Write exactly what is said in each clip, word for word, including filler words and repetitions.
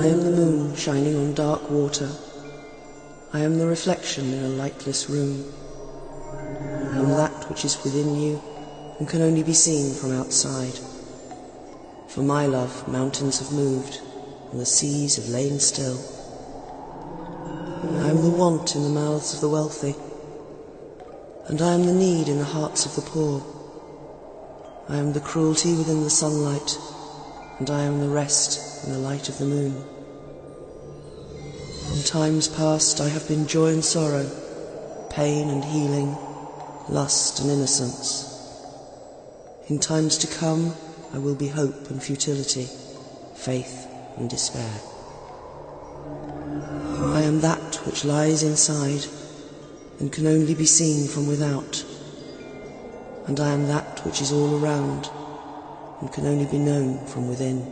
I am the moon shining on dark water. I am the reflection in a lightless room. I am that which is within you and can only be seen from outside. For my love, mountains have moved and the seas have lain still. I am the want in the mouths of the wealthy, and I am the need in the hearts of the poor. I am the cruelty within the sunlight, and I am the rest in the light of the moon. In times past I have been joy and sorrow, pain and healing, lust and innocence. In times to come I will be hope and futility, faith and despair. I am that which lies inside and can only be seen from without, and I am that which is all around and can only be known from within.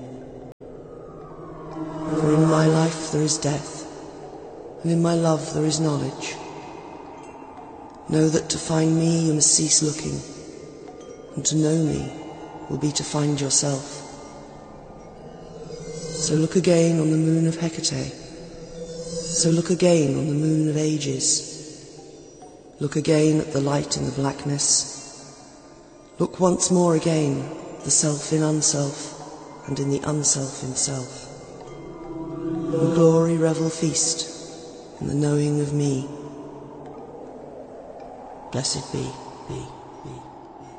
For in my life there is death, and in my love there is knowledge. Know that to find me you must cease looking, and to know me will be to find yourself. So look again on the moon of Hecate. So look again on the moon of ages. Look again at the light in the blackness. Look once more again, the self in unself, and in the unself in self. In glory revel feast, in the knowing of me. Blessed be, be.